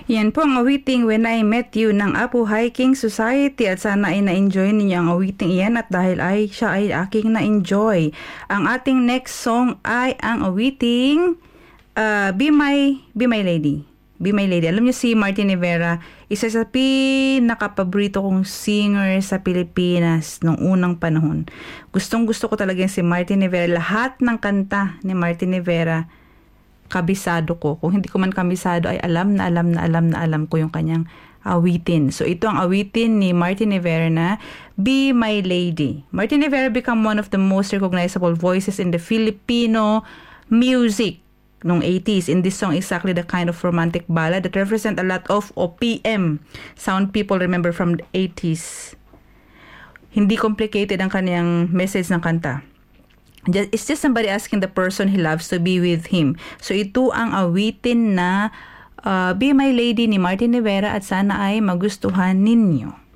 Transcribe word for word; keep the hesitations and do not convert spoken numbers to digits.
Yan po ang awiting When I Met You ng Apo Hiking Society at sana ay na-enjoy ninyo ang awiting iyan at dahil ay siya ay aking na-enjoy. Ang ating next song ay ang awiting uh, Be My Be My Lady. Be My Lady. Alam niyo si Martin Rivera, isa sa pinakapaborito kong singer sa Pilipinas nung unang panahon. Gustong gusto ko talaga si Martin Rivera. Lahat ng kanta ni Martin Rivera kabisado ko. Kung hindi ko man kabisado ay alam na alam na alam na alam ko yung kanyang awitin. So ito ang awitin ni Martin Rivera na Be My Lady. Martin Rivera became one of the most recognizable voices in the Filipino music noong eighties. In this song, exactly the kind of romantic ballad that represent a lot of O P M sound people remember from the eighties. Hindi complicated ang kanyang message ng kanta. It's just somebody asking the person he loves to be with him. So ito ang awitin na uh, Be My Lady ni Martin Rivera at sana ay magustuhan ninyo.